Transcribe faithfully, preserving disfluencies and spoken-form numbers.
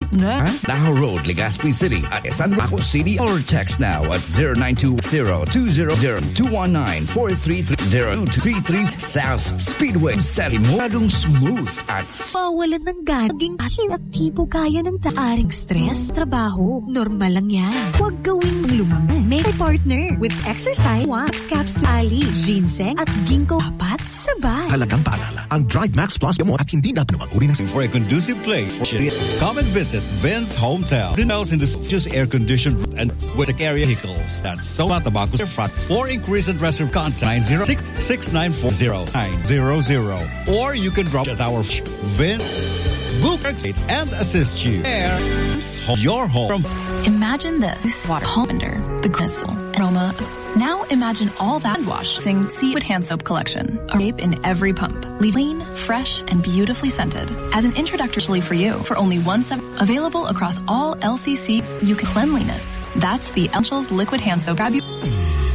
Next, Tahoe Road, Legazpi City at San Marcos City, or text now at zero nine two zero two zero zero two one nine four three three zero two three three South Speedway. Salimuradong smooth at mawalan ng gaging kahit aktibo kaya ng taaring stress, trabaho. Normal lang yan. Huwag gawing lumaman. May partner with exercise, wax capsule, ali, ginseng at ginkgo. Apat sabay. Halagang paalala, ang Drive Max Plus gamot at hindi dapat mag-uri ng... For a conducive play, come and visit Vin's hometown. Details in the just air-conditioned and with area vehicles. That's so at the Bacos front. For increase and reserve contact nine zero six six nine four zero nine zero zero. Or you can drop at our Vin book and assist you. There, your home. Imagine this water lavender, the gristle, aromas. Now imagine all that wash using Seawood hand soap collection. A shape in every pump, leave clean, fresh, and beautifully scented. As an introductory for you, for only one seven, available across all L C Cs, you can cleanliness. That's the Essentials liquid hand soap. Grab you.